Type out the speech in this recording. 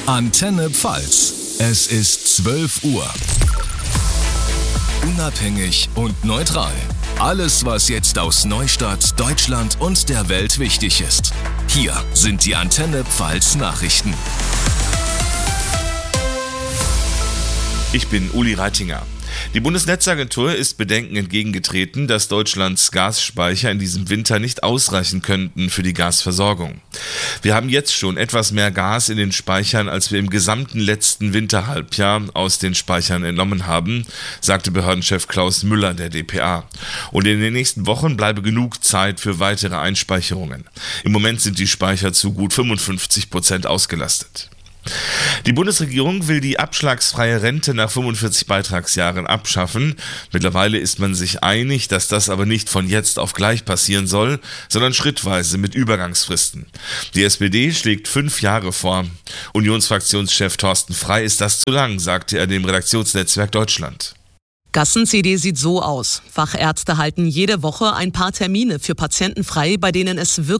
Antenne Pfalz. Es ist 12 Uhr. Unabhängig und neutral. Alles, was jetzt aus Neustadt, Deutschland und der Welt wichtig ist. Hier sind die Antenne Pfalz Nachrichten. Ich bin Uli Reitinger. Die Bundesnetzagentur ist Bedenken entgegengetreten, dass Deutschlands Gasspeicher in diesem Winter nicht ausreichen könnten für die Gasversorgung. Wir haben jetzt schon etwas mehr Gas in den Speichern, als wir im gesamten letzten Winterhalbjahr aus den Speichern entnommen haben, sagte Behördenchef Klaus Müller der dpa. Und in den nächsten Wochen bleibe genug Zeit für weitere Einspeicherungen. Im Moment sind die Speicher zu gut 55% ausgelastet. Die Bundesregierung will die abschlagsfreie Rente nach 45 Beitragsjahren abschaffen. Mittlerweile ist man sich einig, dass das aber nicht von jetzt auf gleich passieren soll, sondern schrittweise mit Übergangsfristen. Die SPD schlägt 5 Jahre vor. Unionsfraktionschef Thorsten Frey ist das zu lang, sagte er dem Redaktionsnetzwerk Deutschland. Gassen-CD sieht so aus. Fachärzte halten jede Woche ein paar Termine für Patienten frei, bei denen es wirklich